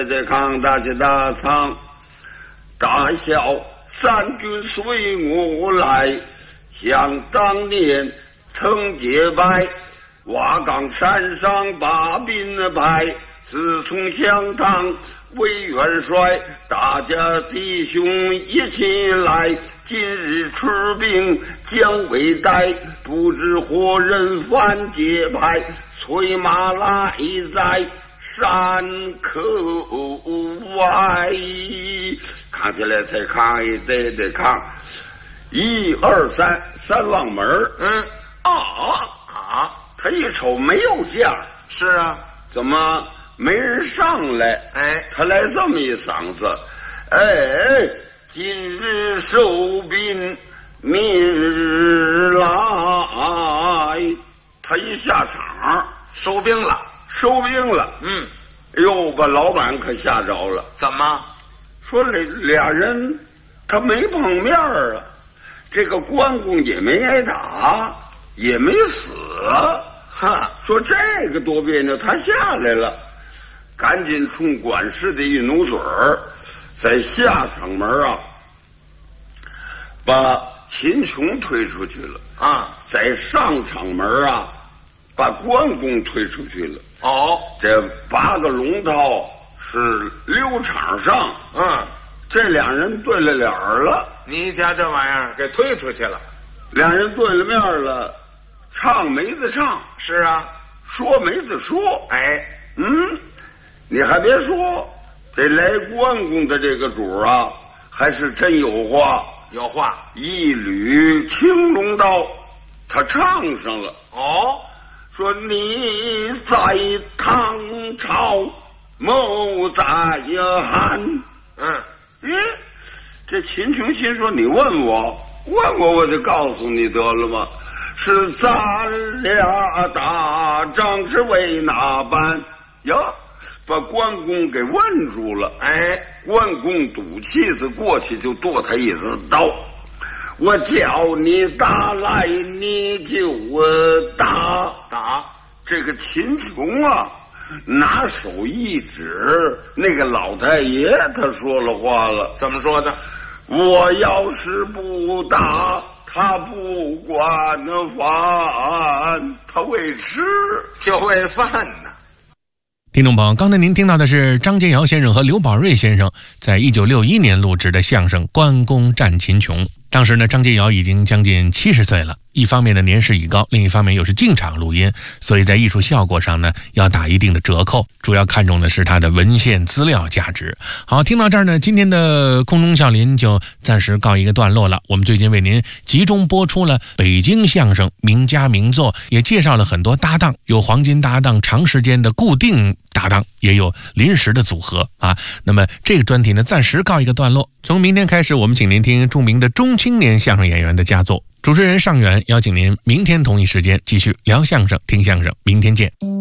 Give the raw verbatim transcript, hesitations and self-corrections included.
这抗大起大仓，大笑三军随我来，想当年曾结拜，瓦岗山上把兵派，自从相当为元帅，大家弟兄一起来，今日出兵将未待，不知何人反结派，催马来在山口外，扛起来才扛一得得扛，一二三，三望门。嗯啊啊！他一瞅没有将， 是啊， 怎么没人上来？ 哎， 他来这么一嗓子，哎，今日收兵，明日来。他一下场， 收兵了。 收兵了， 嗯， 哟，把老板可吓着了。 怎么说俩俩人他没碰面啊？这个关公也没挨打，也没死， 哈， 说这个多别扭，他下来了，赶紧冲管事的一努嘴儿，在下场门啊，把秦琼推出去了啊， 在上场门啊，把关公推出去了。 哦， 这八个龙套是溜场上， 嗯， 这两人对了脸儿了， 你家这玩意儿给推出去了， 两人对了面了，唱没得唱， 是啊， 说没得说， 哎， 嗯，你还别说，这来关公的这个主啊，还是真有话， 有话， 一缕青龙刀，他唱上了， 哦。 说你在唐朝，某在汉。 嗯， 咦，这秦琼心说你问我，问我我就告诉你得了吗？是咱俩打仗是为哪般？哟，把关公给问住了。 哎， 关公赌气子过去就剁他一子刀。我叫你打来，你就打打。 这个秦琼啊，拿手一指，那个老太爷他说了话了， 怎么说的？ 我要是不打，他不管饭，他为吃就为饭呢。 听众朋友，刚才您听到的是张建尧先生和刘宝瑞先生在一九六一年录制的相声《关公战秦琼》。当时呢，张建尧已经将近七十岁了，一方面的年事已高，另一方面又是进场录音，所以在艺术效果上呢要打一定的折扣，主要看重的是它的文献资料价值。好，听到这儿呢，今天的空中笑林就暂时告一个段落了。我们最近为您集中播出了北京相声名家名作，也介绍了很多搭档，有黄金搭档，长时间的固定搭档，也有临时的组合啊。那么这个专题呢暂时告一个段落，从明天开始我们请您听著名的中青年相声演员的佳作。主持人尚远邀请您明天同一时间继续聊相声听相声，明天见。